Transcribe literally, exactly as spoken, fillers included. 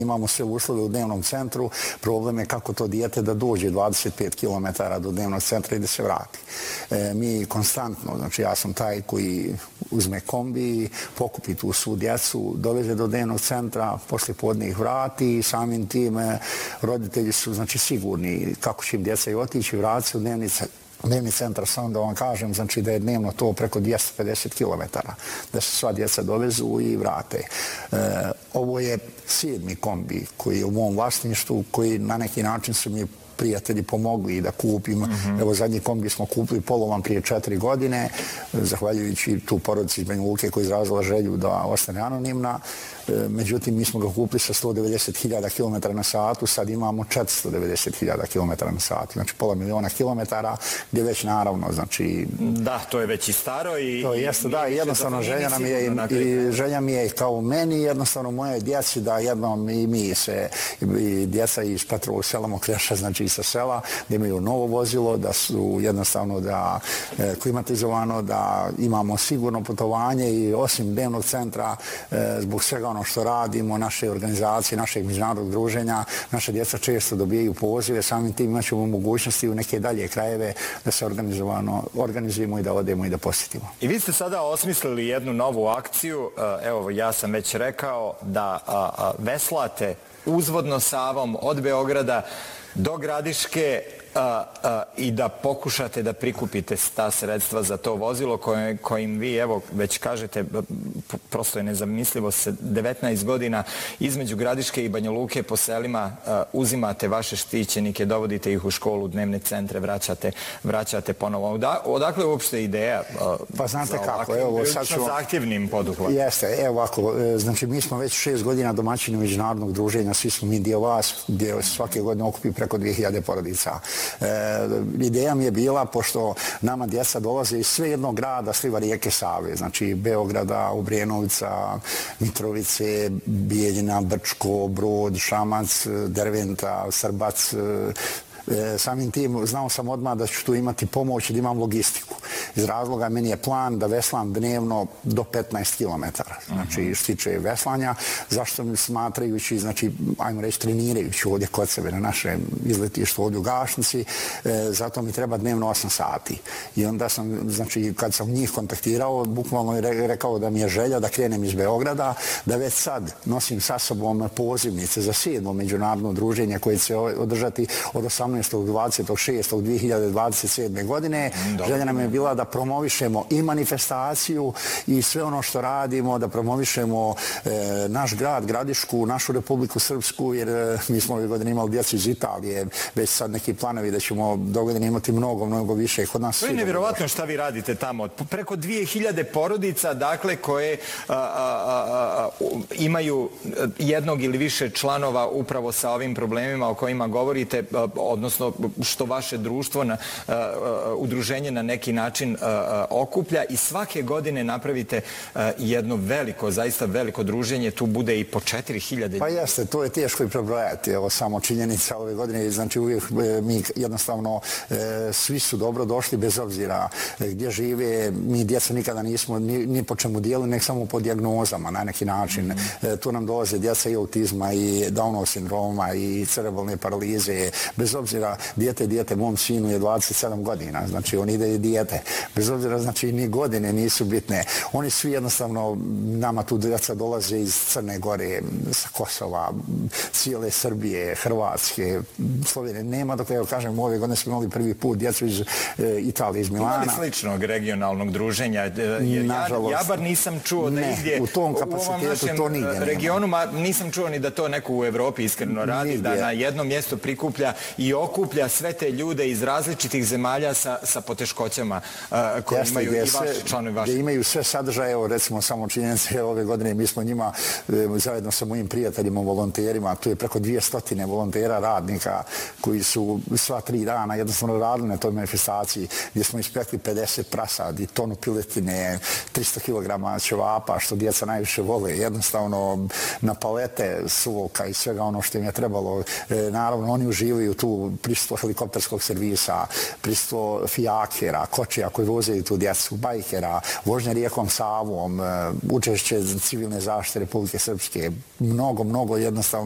Imamo sve uslove u dnevnom centru, problem je kako to dijete da dođe dvadeset pet kilometara do dnevnog centra i da se vrati. E, mi konstantno, znači ja sam taj koji uzme kombi, pokupi tu svu djecu, doveze do dnevnog centra, poslije podne ih vrati i samim tim e, roditelji su znači sigurni kako će im djeca i otići i vratiti se u dnevni centar. Dnevni centar, samo da vam kažem, znači da je dnevno to preko dvjesto pedeset kilometara, da se sva djeca dovezu i vrate. E, ovo je sedmi kombi koji je u mom vlasništvu, koji na neki način su mi prijatelji pomogli da kupim. Mm-hmm. Evo, zadnji kombi smo kupili polovan prije četiri godine, zahvaljujući tu porodici iz Banja Luke koja je izrazila želju da ostane anonimna. Međutim, mi smo ga kupili sa sto devedeset hiljada kilometara na satu, sad imamo četiristo devedeset hiljada kilometara na satu, znači pola miliona kilometara, gdje već naravno, znači... Da, to je već i staro i... To jeste, da, jednostavno želja nam je i želja mi je kao meni, jednostavno moje djeci da jednom i mi se, i djeca iz Petrovog sela Mokreša, znači i sa sela, da imaju novo vozilo, da su jednostavno da klimatizovano, da imamo sigurno putovanje i osim dnevnog centra, zbog svega ono što radimo, naše organizacije, našeg međunarodnog druženja, naše djeca često dobijaju pozive, samim tim imat ćemo mogućnosti u neke dalje krajeve da se organizovano organizujemo i da odemo i da posjetimo. I vi ste sada osmislili jednu novu akciju, evo ja sam već rekao da veslate uzvodno Savom od Beograda do Gradiške a, a, i da pokušate da prikupite ta sredstva za to vozilo koje, kojim vi, evo, već kažete, prosto je nezamislivo, se devetnaest godina između Gradiške i Banja Luke po selima a, uzimate vaše štićenike, dovodite ih u školu, dnevne centre, vraćate, vraćate ponovo. Odakle je uopšte ideja a, pa znate za kako, evo, sad ću... zahtjevnim poduhvatom? Jeste, evo ovako, znači mi smo već šest godina domaćini međunarodnog druženja, svi smo mi dio vas, gdje svake godine okupi preko dvije hiljade porodica. E, ideja mi je bila, pošto nama djeca dolaze iz sve jednog grada sliva rijeke Save, znači Beograda, Obrenovca, Mitrovice, Bijeljina, Brčko, Brod, Šamac, Derventa, Srbac. E, samim tim znao sam odmah da ću tu imati pomoć i da imam logistiku. Iz razloga meni je plan da veslam dnevno do petnaest kilometara. Znači, što tiče veslanja, zašto mi smatrajući, znači, ajmo reći, trenirajući ovdje kod sebe na našem izletištu ovdje u Gašnici, e, zato mi treba dnevno osam sati. I onda sam, znači, kad sam njih kontaktirao, bukvalno je rekao da mi je želja da krenem iz Beograda, da već sad nosim sa sobom pozivnice za sedmo međunarodno druženje koje će se održati od osamnaestog do dvadesetog šestog dvije hiljade dvadeset sedme. godine. Želja nam je bila da promovišemo i manifestaciju i sve ono što radimo, da promovišemo e, naš grad, Gradišku, našu Republiku Srpsku, jer e, mi smo ove godine imali djecu iz Italije, već sad neki planovi da ćemo do godine imati mnogo, mnogo više kod nas. To je nevjerovatno šta vi radite tamo. Preko dvije hiljade porodica, dakle, koje a, a, a, imaju jednog ili više članova upravo sa ovim problemima o kojima govorite, a, odnosno što vaše društvo, na, a, a, udruženje na neki način a, a, okuplja i svake godine napravite a, jedno veliko, zaista veliko druženje, tu bude i po četiri hiljade. Pa jeste, to je teško i prebrojati, evo samo činjenica ove godine, znači uvijek mi jednostavno e, svi su dobro došli bez obzira gdje žive, mi djeca nikada nismo ni, ni po čemu dijeli, nek samo po dijagnozama na neki način. Mm-hmm. E, tu nam dolaze djeca i autizma i Downov sindroma i cerebralne paralize, bez obzira dijete, dijete, mom sinu je dvadeset sedam godina, znači on ide i dijete, bez obzira, znači ni godine nisu bitne. Oni svi jednostavno, nama tu djeca dolaze iz Crne Gore, sa Kosova, cijele Srbije, Hrvatske, Slovenije, nema dok, evo kažem, ove godine smo imali prvi put djecu iz e, Italije, iz Milana. Imali sličnog regionalnog druženja? Jer nažalost, ja, ja bar nisam čuo da ne, igdje u tom kapacitetu to nigdje nema. Regionu, ma nisam čuo ni da to neko u Evropi iskreno radi, nigdje. Da na jedno mjesto prikuplja i okuplja sve te ljude iz različitih zemalja sa, sa poteškoćama uh, koje Jeste, imaju i vaši članovi vaši. Gdje imaju sve sadržaje, evo recimo samo činjenice ove godine, mi smo njima e, zajedno sa mojim prijateljima, volonterima, tu je preko dvjesto volontera, radnika koji su sva tri dana jednostavno radili na toj manifestaciji, gdje smo ispekli pedeset prasadi, tonu piletine, tristo kilograma ćevapa, što djeca najviše vole, jednostavno na palete suvoka i svega ono što im je trebalo. E, naravno, oni uživaju tu prisustvo helikopterskog servisa, prisustvo fijakera, kočija koji voze tu djecu, bajkera, vožnja rijekom Savom, učešće civilne zaštite Republike Srpske, mnogo, mnogo jednostavno